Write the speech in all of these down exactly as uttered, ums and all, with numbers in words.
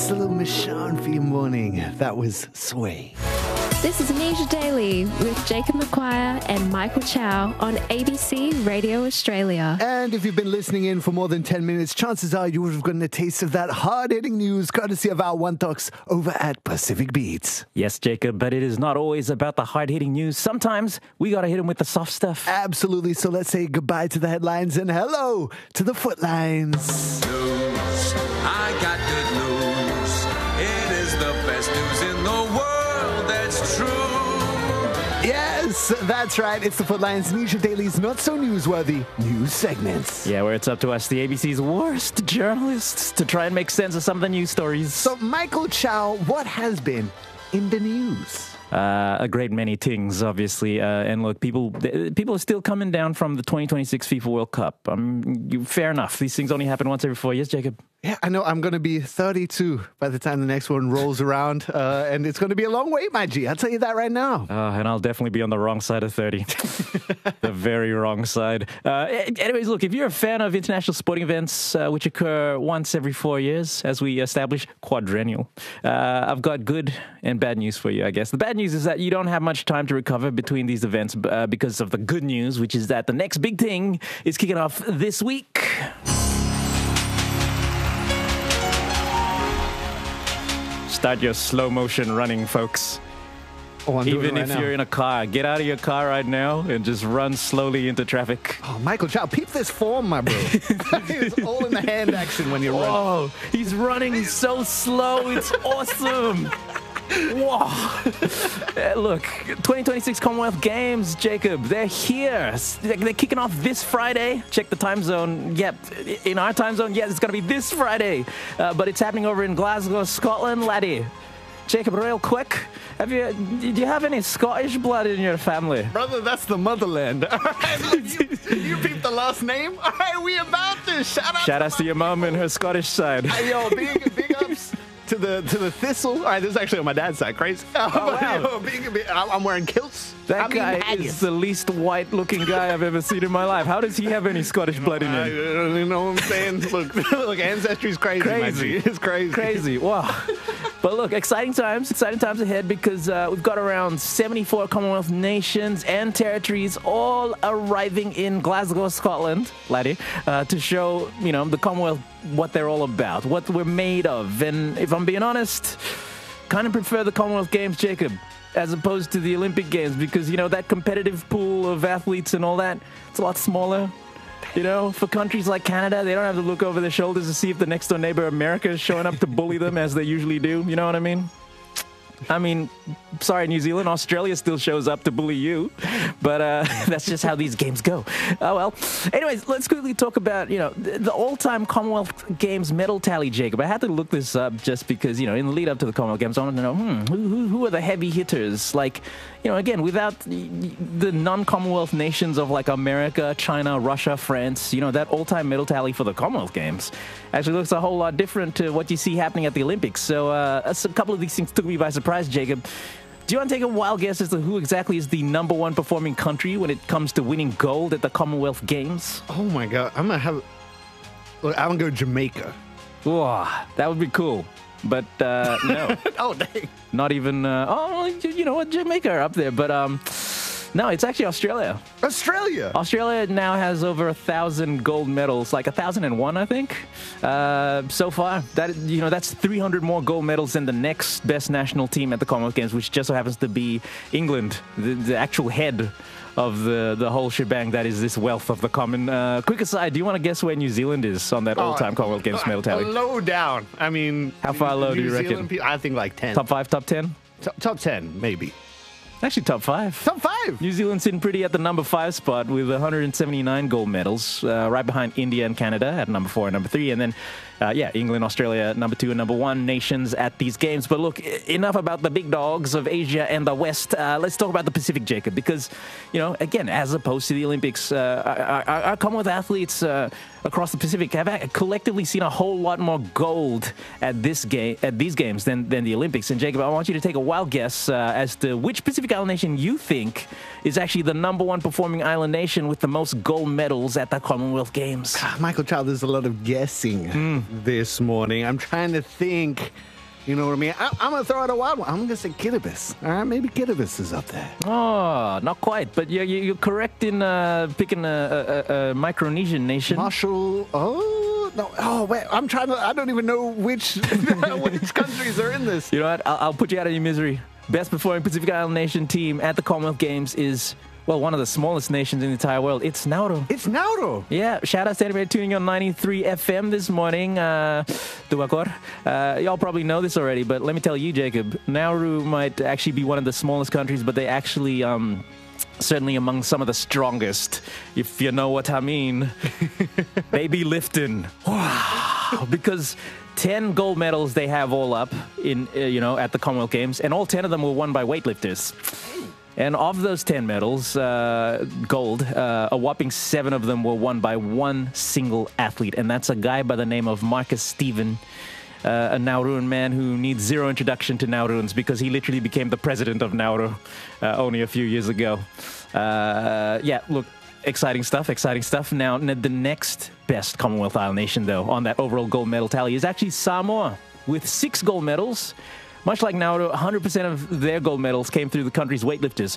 It's a little Michonne for your morning. That was Sway. This is Nisha Daily with Jacob McQuire and Michael Chow on A B C Radio Australia. And if you've been listening in for more than ten minutes, chances are you would have gotten a taste of that hard-hitting news courtesy of our One Talks over at Pacific Beats. Yes, Jacob, but it is not always about the hard-hitting news. Sometimes we got to hit them with the soft stuff. Absolutely. So let's say goodbye to the headlines and hello to the footlines. News. I got good news. It is the best news in the world. That's true. Yes, that's right. It's the Footlines, Nisha Daily's not-so-newsworthy news segments. Yeah, where it's up to us, the A B C's worst journalists, to try and make sense of some of the news stories. So, Michael Chow, what has been in the news? Uh, a great many things, obviously. Uh, and look, people people are still coming down from the twenty twenty-six FIFA World Cup. Um, you, fair enough. These things only happen once every four years, Jacob. Yeah, I know. I'm going to be thirty-two by the time the next one rolls around. Uh, and it's going to be a long wait, my G. I'll tell you that right now. Uh, and I'll definitely be on the wrong side of thirty. The very wrong side. Uh, anyways, look, if you're a fan of international sporting events, uh, which occur once every four years, as we establish quadrennial, uh, I've got good and bad news for you, I guess. The bad news is that you don't have much time to recover between these events uh, because of the good news, which is that the next big thing is kicking off this week. Start your slow motion running, folks. Oh, I'm doing Even it right if now. you're in a car, get out of your car right now and just run slowly into traffic. Oh, Michael Chow, peep this form, my bro. It's all in the hand action when you're running. Oh, he's running so slow. It's awesome. Wow. Uh, look, twenty twenty-six Commonwealth Games, Jacob, they're here. They're kicking off this Friday. Check the time zone. Yep, in our time zone, yes, it's going to be this Friday. Uh, but it's happening over in Glasgow, Scotland, laddie. Jacob, real quick, have you, do you have any Scottish blood in your family? Brother, that's the motherland. All right, look, you, you peep the last name? All right, we about this. Shout out Shout to outs to your mum and her Scottish side. Hey, yo, big, big ups to the to the Thistle. All right, this is actually on my dad's side. Crazy. Oh, wow. Yo, big, big, I'm I'm wearing kilts. That I'm eating guy haggis. is the least white-looking guy I've ever seen in my life. How does he have any Scottish blood in I, him? you know what I'm saying? Look, look, ancestry's crazy. Crazy. Man. It's crazy. Crazy. Wow. But look, exciting times, exciting times ahead because uh, we've got around seventy-four Commonwealth nations and territories all arriving in Glasgow, Scotland, laddie, uh, to show, you know, the Commonwealth what they're all about, what we're made of. And if I'm being honest, kind of prefer the Commonwealth Games, Jacob, as opposed to the Olympic Games because, you know, that competitive pool of athletes and all that, it's a lot smaller. You know, for countries like Canada, they don't have to look over their shoulders to see if the next door neighbor America is showing up to bully them as they usually do. You know what I mean? I mean, sorry, New Zealand, Australia still shows up to bully you, but uh, that's just how these games go. Oh, well. Anyways, let's quickly talk about, you know, the, the all-time Commonwealth Games medal tally, Jacob. I had to look this up just because, you know, in the lead up to the Commonwealth Games, I wanted to know, hmm, who, who, who are the heavy hitters? Like, you know, again, without the non-Commonwealth nations of like America, China, Russia, France, you know, that all-time medal tally for the Commonwealth Games actually looks a whole lot different to what you see happening at the Olympics. So uh, a couple of these things took me by surprise, Jacob. Do you want to take a wild guess as to who exactly is the number one performing country when it comes to winning gold at the Commonwealth Games? Oh my God, I'm gonna have. Look, I'm gonna go Jamaica. Wow, that would be cool. But uh, no, Oh dang! not even. Uh, oh, you know what, Jamaica are up there, but um, no, it's actually Australia. Australia. Australia now has over a thousand gold medals, like a thousand and one, I think, uh, so far. That you know, that's three hundred more gold medals than the next best national team at the Commonwealth Games, which just so happens to be England, the, the actual head of the the whole shebang. That is this wealth of the common. Uh, quick aside, do you want to guess where New Zealand is on that all-time Commonwealth Games medal tally? Low down. I mean, How far low New do you reckon? Zealand pe- I think like ten. Top five, top ten? Top, top ten, maybe. Actually, top five. Top five. New Zealand's sitting pretty at the number five spot with one hundred seventy-nine gold medals, uh, right behind India and Canada at number four and number three. And then, uh, yeah, England, Australia, number two and number one nations at these games. But look, enough about the big dogs of Asia and the West. Uh, let's talk about the Pacific, Jacob, because, you know, again, as opposed to the Olympics, uh, our, our, our Commonwealth athletes uh, across the Pacific have collectively seen a whole lot more gold at this game, at these games than, than the Olympics. And Jacob, I want you to take a wild guess uh, as to which Pacific Island nation you think is actually the number one performing island nation with the most gold medals at the Commonwealth Games. Michael Chow, there's a lot of guessing Mm. this morning. I'm trying to think. You know what I mean? I, I'm going to throw out a wild one. I'm going to say Kiribati. All right, maybe Kiribati is up there. Oh, not quite, but you're, you're correct in uh, picking a, a, a Micronesian nation. Marshall. Oh, no. Oh, wait. I'm trying to. I don't even know which, which countries are in this. You know what? I'll, I'll put you out of your misery. Best performing Pacific Island nation team at the Commonwealth Games is, well, one of the smallest nations in the entire world. It's Nauru. It's Nauru. Yeah, shout out to anybody tuning on ninety-three F M this morning. Uh, Tuakor. Uh, y'all probably know this already, but let me tell you, Jacob, Nauru might actually be one of the smallest countries, but they actually, um, certainly among some of the strongest, if you know what I mean. They be lifting. Wow. Because ten gold medals they have all up in, uh, you know, at the Commonwealth Games, and all ten of them were won by weightlifters. And of those ten medals, uh, gold, uh, a whopping seven of them were won by one single athlete. And that's a guy by the name of Marcus Stephen, uh, a Nauruan man who needs zero introduction to Nauruans because he literally became the president of Nauru uh, only a few years ago. Uh, yeah, look, exciting stuff, exciting stuff. Now, the next best Commonwealth Island nation, though, on that overall gold medal tally is actually Samoa with six gold medals. Much like Nauru, one hundred percent of their gold medals came through the country's weightlifters.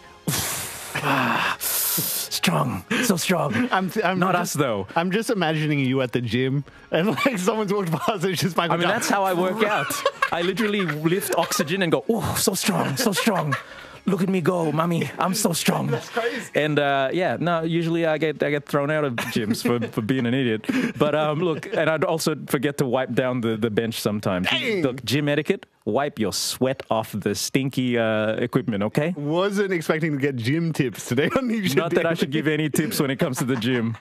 Strong, so strong. I'm, I'm not just, us, though. I'm just imagining you at the gym, and like someone's walked past, and it's just Michael I mean, John. That's how I work out. I literally lift oxygen and go, oh, so strong, so strong. Look at me go, mommy. I'm so strong. That's crazy. And uh, yeah, no, usually I get I get thrown out of gyms for, for being an idiot. But um, look, and I'd also forget to wipe down the, the bench sometimes. Dang. Look, gym etiquette, wipe your sweat off the stinky uh, equipment, okay? Wasn't expecting to get gym tips today on these. Not that I should give any tips when it comes to the gym.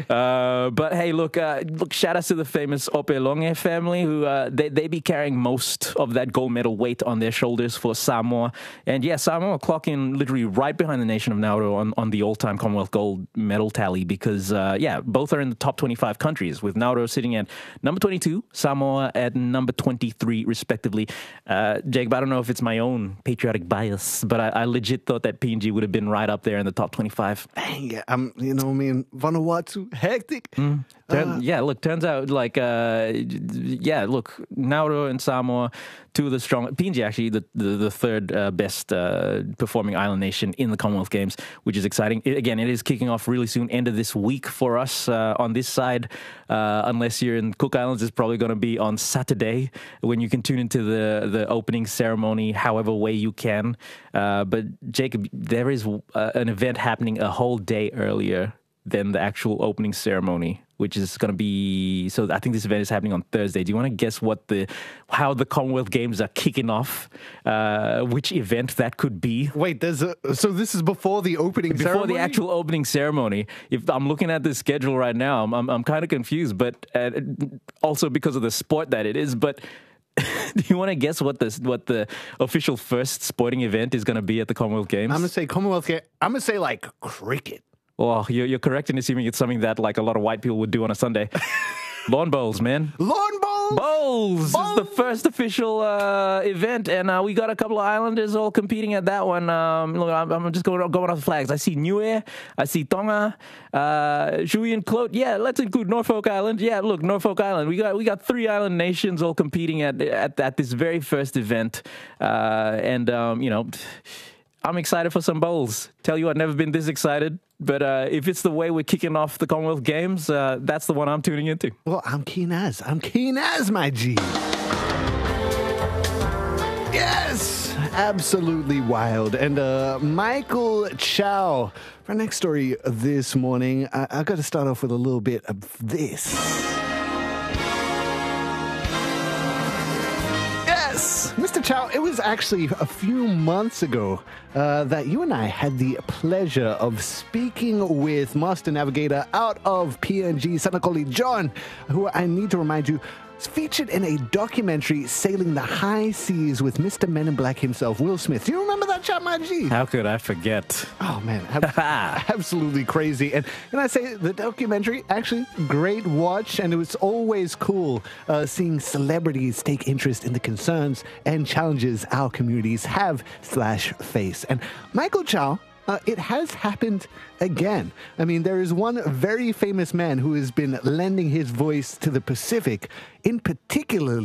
Uh, but hey, look, uh, look, shout out to the famous Opelonge family who uh, they, they be carrying most of that gold medal weight on their shoulders for Samoa. And yeah, Samoa clocking literally right behind the nation of Nauru on, on the all-time Commonwealth gold medal tally because, uh, yeah, both are in the top twenty-five countries, with Nauru sitting at number twenty-two, Samoa at number twenty-three, respectively. Uh, Jacob, I don't know if it's my own patriotic bias, but I, I legit thought that P N G would have been right up there in the top twenty-five. Dang, yeah, I'm, you know, me and Vanuatu, hectic. Mm. Turn, Uh, yeah, look, turns out, like, uh, yeah, look, Nauru and Samoa, two of the strong, P N G actually the, the, the third uh, best uh, performing island nation in the Commonwealth Games, which is exciting. It, again, it is kicking off really soon, end of this week for us uh, on this side. Uh, unless you're in Cook Islands, it's probably going to be on Saturday when you can tune into the, the opening ceremony however way you can. Uh, but Jacob, there is uh, an event happening a whole day earlier than the actual opening ceremony, which is going to be, so I think this event is happening on Thursday. Do you want to guess what the, how the Commonwealth Games are kicking off? Uh, which event that could be? Wait, there's a, so this is before the opening Before ceremony? the actual opening ceremony. If I'm looking at the schedule right now, I'm, I'm, I'm kind of confused, but uh, also because of the sport that it is, but do you want to guess what the what the official first sporting event is going to be at the Commonwealth Games? I'm going to say Commonwealth Game. I'm going to say like cricket. Well, you're, you're correct in assuming it's something that like a lot of white people would do on a Sunday. Lawn bowls, man. Lawn bowls? Bowls Bowls. is the first official uh, event, and uh, we got a couple of islanders all competing at that one. Um, look, I'm, I'm just going, going off the flags. I see Niue, I see Tonga, uh, should we include? Yeah, let's include Norfolk Island. Yeah, look, Norfolk Island. We got we got three island nations all competing at at, at this very first event, uh, and um, you know, I'm excited for some bowls. Tell you, I've never been this excited. But uh, if it's the way we're kicking off the Commonwealth Games, uh, that's the one I'm tuning into. Well, I'm keen as. I'm keen as, my G. Yes! Absolutely wild. And uh, Michael Chow, for our next story this morning, I- I've got to start off with a little bit of this. Yes, Mister Chow, it was actually a few months ago uh, that you and I had the pleasure of speaking with Master Navigator out of P N G, Sanakoli John, who I need to remind you is featured in a documentary, Sailing the High Seas, with Mister Men in Black himself, Will Smith. Do you remember that chat, my G? How could I forget? Oh, man. Ab- absolutely crazy. And can I say, the documentary, actually, great watch. And it was always cool uh, seeing celebrities take interest in the concerns and challenges our communities have slash face. And Michael Chow, Uh, it has happened again. I mean, there is one very famous man who has been lending his voice to the Pacific, in particular